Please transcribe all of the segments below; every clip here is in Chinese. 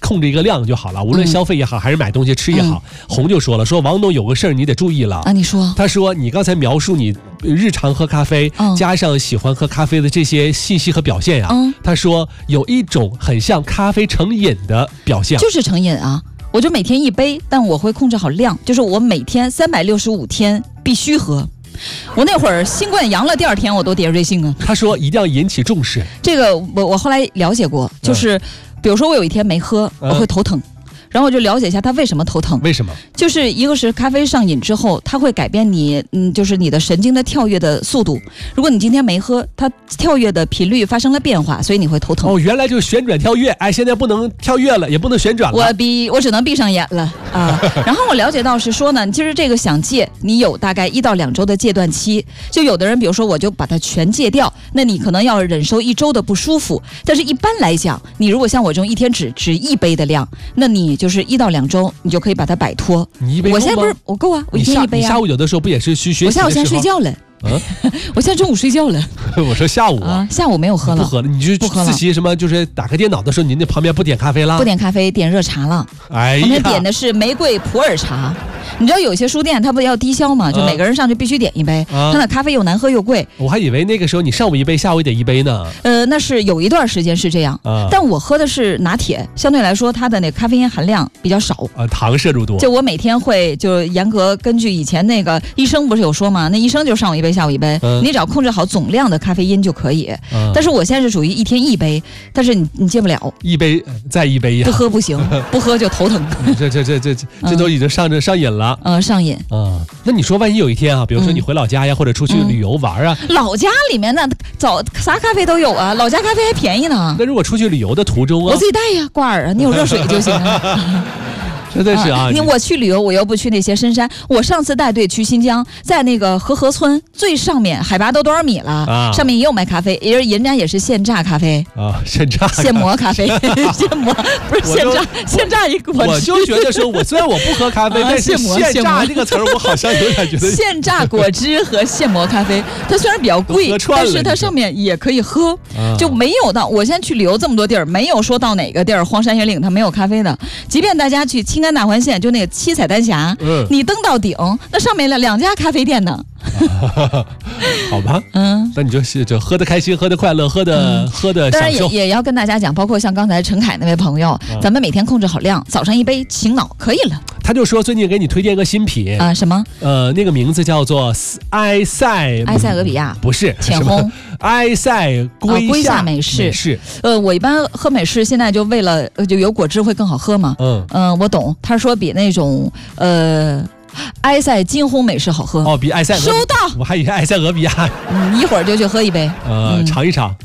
控制一个量就好了，无论消费也好，还是买东西吃也好。红就说了，说王董有个事儿你得注意了啊， 你说。 他说你刚才描述你日常喝咖啡，加上喜欢喝咖啡的这些信息和表现呀，他说有一种很像咖啡成瘾的表现， 就是成瘾啊。我就每天一杯，但我会控制好量，就是我每天365天必须喝。我那会儿新冠阳了，第2天我都得瑞幸啊。 他说一定要引起重视。 这个我后来了解过，就是比如说我有一天没喝，我会头疼。然后我就了解一下他为什么头疼。 为什么？ 就是一个是咖啡上瘾之后，它会改变你，就是你的神经的跳跃的速度。如果你今天没喝，它跳跃的频率发生了变化，所以你会头疼。 哦，原来就是旋转跳跃，哎，现在不能跳跃了，也不能旋转了。 我只能闭上眼了啊。然后我了解到是说呢，其实这个想戒，你有大概1到2周的戒断期。就有的人，比如说我就把它全戒掉，那你可能要忍受1周的不舒服。但是一般来讲，你如果像我这种一天只1杯的量，那你就是1到2周，你就可以把它摆脱。 你1杯够吗？ 我现在不是我够啊，我一天1杯啊。 你下午有的时候不也是学习的时候？ 我下午先睡觉了。我现在中午睡觉了。 我说下午啊， 下午没有喝了， 不喝了。你就自习什么？就是打开电脑的时候，你那旁边不点咖啡了？ 不点咖啡，点热茶了。 哎呀， 我们点的是玫瑰普洱茶。你知道有些书店它不要低消吗？就每个人上去必须点1杯，它那咖啡又难喝又贵。 我还以为那个时候你上午1杯，下午也得1杯呢。 那是有一段时间是这样，但我喝的是拿铁，相对来说它的那咖啡因含量比较少， 糖摄入多。 就我每天会就严格根据以前那个医生不是有说吗？那医生就上午1杯，下午1杯，你只要控制好总量的咖啡因就可以。但是我现在是属于一天1杯，但是你戒不了 ，1杯再1杯呀， 不喝不行，不喝就头疼。 这都已经上瘾了。 上瘾那你说万一有一天啊，比如说你回老家呀，或者出去旅游玩啊， 老家里面那啥咖啡都有啊，老家咖啡还便宜呢。 那如果出去旅游的途中啊， 我自己带呀，挂耳啊，你有热水就行啊。 真的是啊！ 我去旅游，我又不去那些深山。我上次带队去新疆，在那个和村最上面，海拔都多少米了？上面也有卖咖啡，人家也是现榨咖啡啊，现磨咖啡，现磨不是现榨一个。 我就觉得说，虽然我不喝咖啡，但是现榨这个词儿，我好像有点觉得。 现榨果汁和现磨咖啡，它虽然比较贵，但是它上面也可以喝，就没有到我现在去旅游这么多地儿，没有说到哪个地儿荒山野岭它没有咖啡的。即便大家去青甘大环线，就那个7彩丹霞，你登到顶，那上面2家咖啡店呢。 好吧，那你就喝得开心，喝得快乐，喝得当然享受。 也要跟大家讲，包括像刚才陈凯那位朋友，咱们每天控制好量，早上1杯醒脑可以了。 他就说最近给你推荐一个新品啊，什么？ 那个名字叫做埃塞俄比亚， 不是浅烘埃塞瑰夏美式。 我一般喝美式，现在就为了就有果汁会更好喝嘛。我懂。他说比那种埃塞金烘美式好喝。 比埃塞收到。 我还以为埃塞俄比亚。 一会儿就去喝1杯。 尝一尝。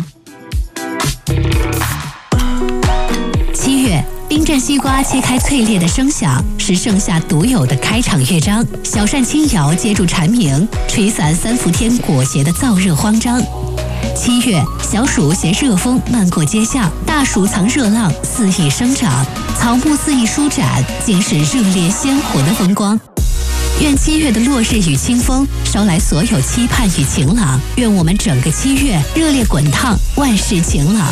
7月，冰镇西瓜切开脆裂的声响，是盛夏独有的开场乐章。小扇轻摇接住蝉鸣，吹散3伏天裹挟的燥热慌张。7月，小暑携热风漫过街巷，大暑藏热浪肆意生长，草木肆意舒展，竟是热烈鲜活的风光。愿7月的落日与清风捎来所有期盼与晴朗，愿我们整个7月热烈滚烫，万事晴朗。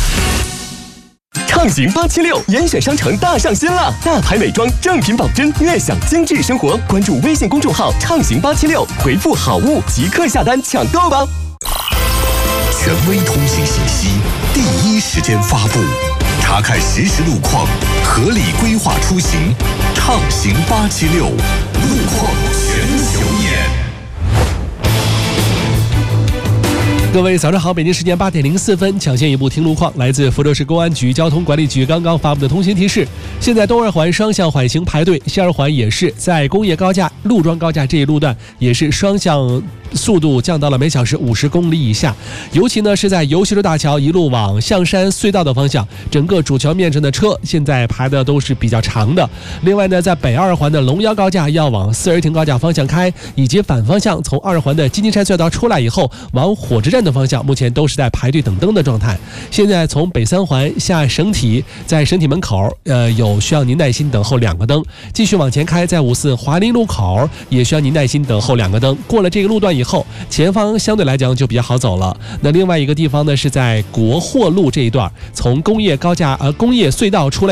畅行876严选商城大上新了，大牌美妆正品保真，悦享精致生活。关注微信公众号畅行876，回复好物即刻下单抢购吧。 权威通信信息，第一时间发布，查看实时路况，合理规划出行。畅行876，路况全球眼。 各位早上好，北京时间8点04分，抢先一步听路况，来自福州市公安局交通管理局刚刚发布的通行提示。现在东二环双向缓行排队，西二环也是在工业高架、陆庄高架这一路段也是双向速度降到了每小时50公里以下。尤其呢是在游溪洲大桥一路往象山隧道的方向，整个主桥面上的车现在排的都是比较长的。另外呢，在北二环的龙腰高架要往四儿亭高架方向开，以及反方向从二环的金金山隧道出来以后往火车站的方向，目前都是在排队等灯的状态。现在从北三环下省体，在省体门口有需要您耐心等候2个灯，继续往前开，在54华林路口也需要您耐心等候2个灯。过了这个路段以后，前方相对来讲就比较好走了。那另外一个地方呢，是在国货路这一段，从工业高架工业隧道出来